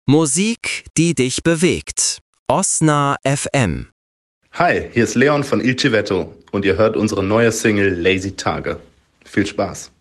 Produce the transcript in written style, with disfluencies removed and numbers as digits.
Musik, die dich bewegt. Osna FM. Hi, hier ist Leon von Il Civetto und ihr hört unsere neue Single Lazy Tage. Viel Spaß!